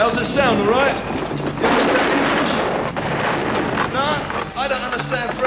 How's it sound, all right? You understand English? No? I don't understand French.